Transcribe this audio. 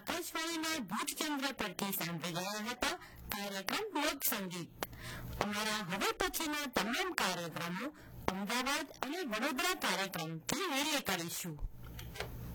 આકાશવાણીના ભુજ કેન્દ્ર પરથી સાંભળી રહ્યા હતા કાર્યક્રમ લોક સંગીત. અમારા હવે પછીના તમામ કાર્યક્રમો અમદાવાદ અને વડોદરા કાર્યક્રમથી રીલે કરીશું.